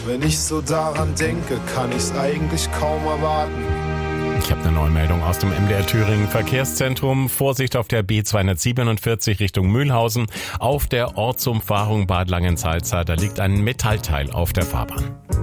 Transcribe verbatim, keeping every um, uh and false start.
Wenn ich so daran denke, kann ich's eigentlich kaum erwarten. Ich habe eine neue Meldung aus dem M D R Thüringen Verkehrszentrum. Vorsicht auf der B zweihundertsiebenundvierzig Richtung Mühlhausen. Auf der Ortsumfahrung Bad Langensalza, da liegt ein Metallteil auf der Fahrbahn.